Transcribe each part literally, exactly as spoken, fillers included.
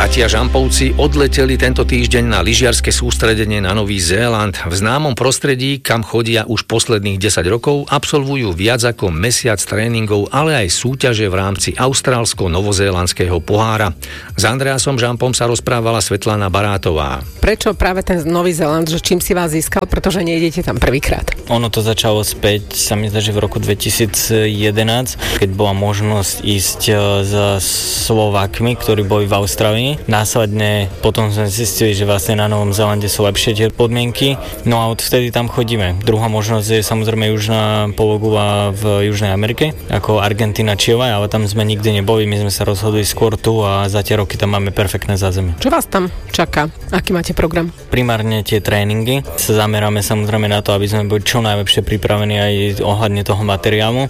Bratia Žampovci odleteli tento týždeň na lyžiarske sústredenie na Nový Zéland. V známom prostredí, kam chodia už posledných desať rokov, absolvujú viac ako mesiac tréningov, ale aj súťaže v rámci austrálsko-novozélandského pohára. S Andreasom Žampom sa rozprávala Svetlana Barátová. Prečo práve ten Nový Zéland, že čím si vás získal, pretože nejdete tam prvýkrát? Ono to začalo späť, sa mi zdá, že v roku dvetisícjedenásť, keď bola možnosť ísť za Slovákmi, ktorí boli v Austrálii. Následne potom sme zistili, že vlastne na Novom Zélande sú lepšie tie podmienky, no a odvtedy tam chodíme. Druhá možnosť je samozrejme južná pologula v Južnej Amerike, ako Argentína, Chile, ale tam sme nikdy neboli, my sme sa rozhodli skôr tu a za tie roky tam máme perfektné zázemie. Čo vás tam čaká? Aký máte program? Primárne tie tréningy. Sa zameráme samozrejme na to, aby sme boli čo najlepšie pripravení aj ohľadne toho materiálu,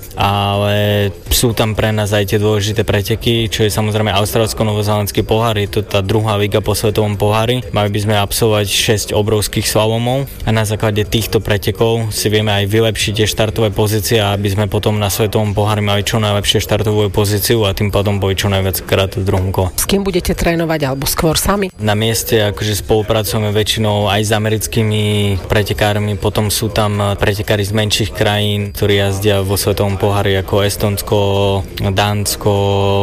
ale sú tam pre nás aj tie dôležité preteky, čo je samozrejme austrálsko-novozélandský pohár, je to tá druhá liga po svetovom pohári. Mali by sme absolvovať šesť obrovských slalomov a na základe týchto pretekov si vieme aj vylepšiť tie štartové pozície, aby sme potom na svetovom pohári mali čo najlepšie štartovú pozíciu a tým pádom boli čo najviac krát v druhom kole. S kým budete trénovať alebo skôr sami? Na mieste akože spolupracujeme väčšinou aj s americkými pretekármi, potom sú tam pretekári z menších krajín, ktorí jazdia vo svetovom pohári ako Estonsko, Dánsko,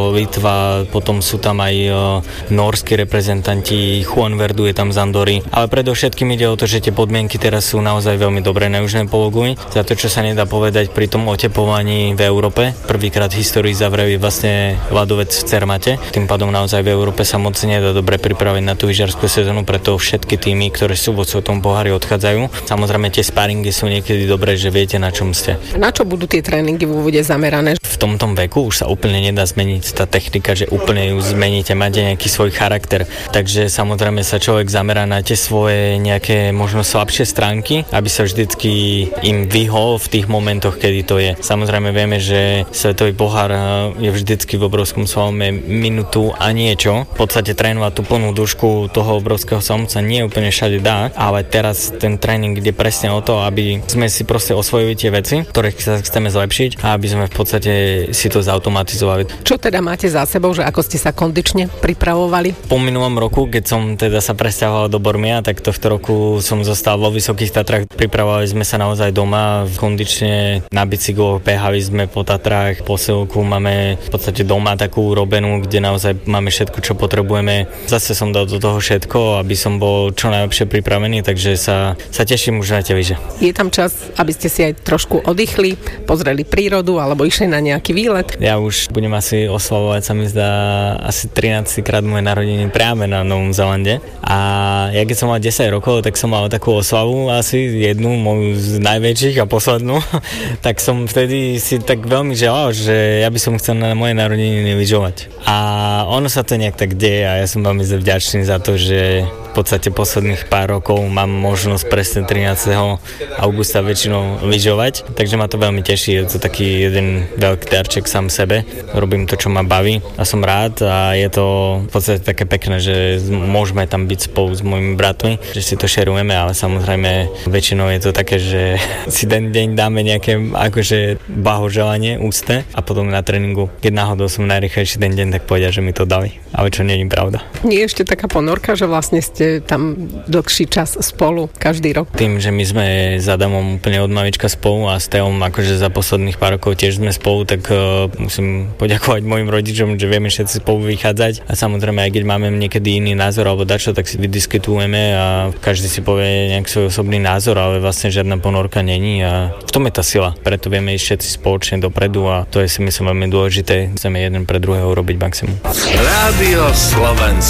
Litva, potom sú tam aj norskí reprezentanti, Juan Verdu je tam z Andory, ale predovšetkým ide o to, že tie podmienky teraz sú naozaj veľmi dobré na južnej pologuli. Za to, čo sa nedá povedať pri tom otepovaní v Európe, prvýkrát v histórii zavreli vlastne ľadovec v Cermate, tým pádom naozaj v Európe sa moc nedá dobre pripraviť na tú lyžiarsku sezónu, preto všetky týmy, ktoré sú vo svetom pohári, odchádzajú. Samozrejme tie sparingy sú niekedy dobré, že viete, na čom ste. Na čo budú tie tréningy v úvode zamerané? V tomto veku už sa úplne nedá zmeniť tá technika, že úplne ju zmeníte, máte nejaký svoj charakter. Takže samozrejme sa človek zamerá na tie svoje nejaké možno slabšie stránky, aby sa vždycky im vyhol v tých momentoch, kedy to je. Samozrejme vieme, že svetový pohár je vždycky v obrovskom slalome minútu a niečo. V podstate trénovať tú plnú dĺžku toho obrovského slalomu sa nie úplne všade dá, ale teraz ten tréning ide presne o to, aby sme si proste osvojili tie veci, ktoré sa chceme zlepšiť a aby sme v podstate si to zautomatizovali. Čo teda máte za sebou, že ako ste sa kondične pripravovali? Po minulom roku, keď som teda sa presťahoval do Bormia, tak tohto roku som zostal vo Vysokých Tatrách. Pripravovali sme sa naozaj doma, kondične na bicykloch, behali sme po Tatrách, posilku máme v podstate doma takú urobenú, kde naozaj máme všetko, čo potrebujeme. Zase som dal do toho všetko, aby som bol čo najlepšie pripravený, takže sa, sa teším už na tie lyže. Je tam čas, aby ste si aj trošku oddychli, pozreli prírodu alebo išli na nejaký výlet? Ja už budem asi oslavovať, sa mi zdá, asi trinásty krát moje narodeniny práve na Novom Zélande. A ja keď som mal desať rokov, tak som mal takú oslavu, asi jednu moju z najväčších a poslednú. Tak som vtedy si tak veľmi želal, že ja by som chcel na moje narodeniny lyžovať. A ono sa to nejak tak deje a ja som veľmi vďačný za to, že v podstate posledných pár rokov mám možnosť presne trinásteho augusta väčšinou lyžovať, takže ma to veľmi teší, je to taký jeden veľký darček sám sebe, robím to, čo ma baví a som rád a je to v podstate také pekné, že môžeme tam byť spolu s mojimi bratmi, že si to šerujeme, ale samozrejme väčšinou je to také, že si ten deň dáme nejaké akože blahoželanie, úcte a potom na tréningu, keď náhodou som najrýchlejší ten deň, tak povedia, že mi to dali, ale čo nie je pravda. Nie je ešte taká ponorka, že vlastne ste tam dlhší čas spolu každý rok? Tým, že my sme s Adamom úplne od malička spolu a s Teom akože za posledných pár rokov tiež sme spolu, tak uh, musím poďakovať mojim rodičom, že vieme všetci spolu vychádzať a samozrejme aj keď máme niekedy iný názor alebo dačo, tak si vydiskutujeme a každý si povie nejak svoj osobný názor, ale vlastne žiadna ponorka není a v tom je tá sila, preto vieme ísť všetci spoločne dopredu a to je si myslím veľmi dôležité, chceme jeden pre druhého robiť maximum. Rádio Slovensko.